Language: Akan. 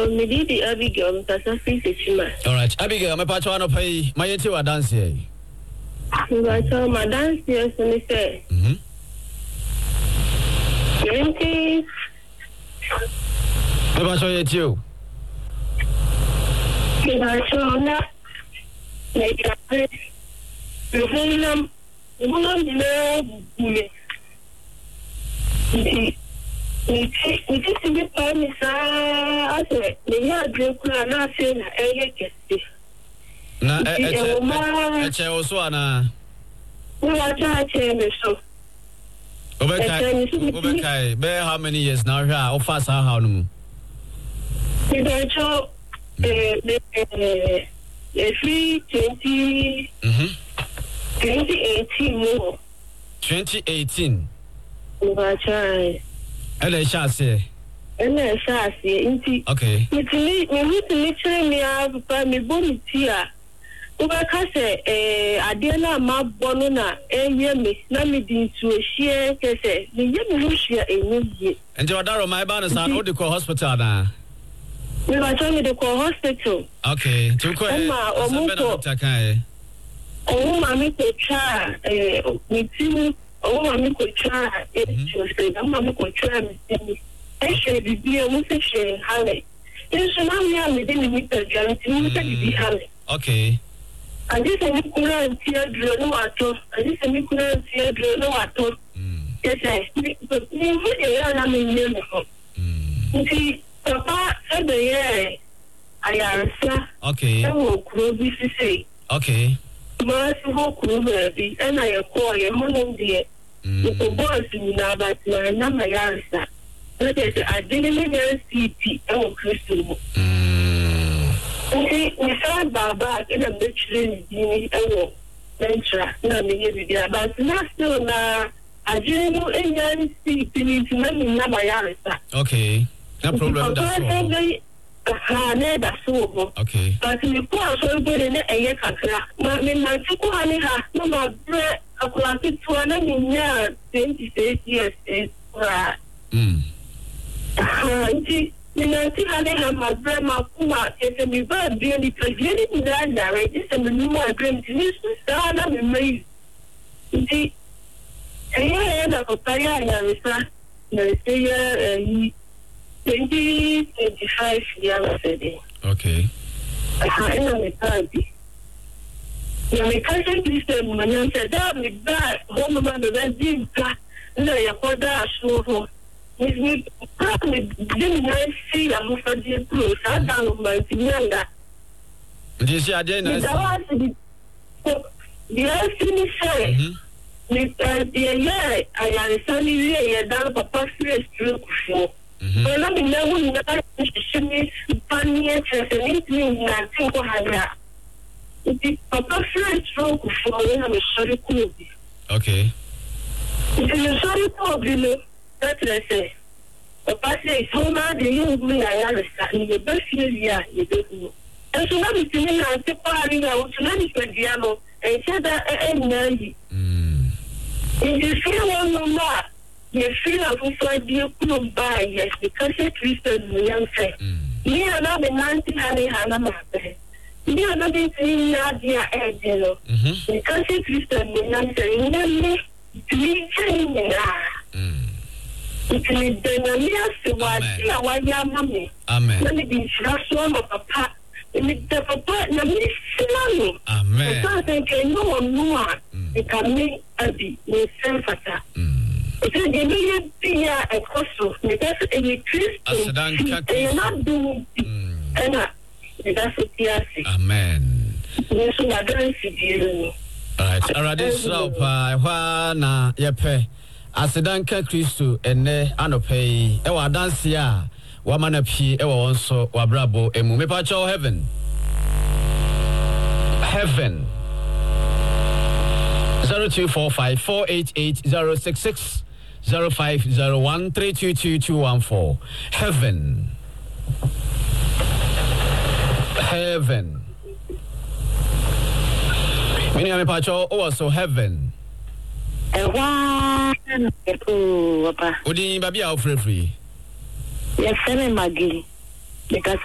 me did the Abigail, Tassafi. All right, Abigail, my patron of pay, my two are dancing. I told my dance here, so they say. 20. My patron, you too. I told that. Like, how many years now? How fast how no? Free 2018 more. 2018. Okay. Me have me bonus here. Adela ma bonona me na me din to share kese me yemi share enye. And your daro my banner san o de ko hospital na. We are trying to call hospital. Okay, to ko e. Doctor kan e. Oh mami ko cha me tin oh mami ko cha mami ko cha me tin. E she bibi o mo se she hale. It's now me am dey limit the guarantee me say bibi hale. Okay. And this is me kura ntia dro no ato. And this is me kura ntia dro no ato. Yes, me na me nyem ko. Papa said I answer. Okay. Okay. Mas baby, and I call your home dear. The boys in but my number answer. I didn't see oh Christian. Okay, we saw Baba in a bitch in a venture, but not still now. I didn't know any see to number answer. Okay. No problem. That's all. Okay. But me poor so good in a year. Me my two honey ha. No my bread. I could have to an engineer 26 years. Me na ti honey ha my bread my kuma. It's a me bad really pregnant in that direct. It's a new my dream to use to start up in May. See, I had a papaya and I 20-25 years ago. Okay. I am a party. My cousin Christian man said that me back home about the benzine car. No, you put that so with me probably didn't see a most of the clothes. I don't mind younger. This year then the last thing he said the I understand you down papa stress stroke for. When I'm in the she funny nothing to have. It's Papa French stroke for when I'm sorry cool. Okay. It's sorry cool, that's what I say. Papa says, how much do you mean I understand the best year you don't know? And so now it's me and the party out to manage the piano and said that energy. If you feel one more. You feel like you couldn't buy, yes, because it's Christian young friend. Me and I'm a 1900 Master. Me and I'm a Nadia Angelo. Because it's Christian young friend. Me, it's me, then why your mommy. Amen. Let me be just one of Papa. The Papa, let me see. Amen. I think I know one more. It can make a be with self attack. It's a million thing a cost because any Christian not doing and that's what you say. Amen. Yes, I don't see. All right, this na yepe Asedanka Kristo ene anope e wa dance ya wa manapi e wa wonso wa brabo emu me pa cho heaven 0245488066 0501322214 heaven many am pacho also heaven papa odi babia ofrefri yes send Maggie because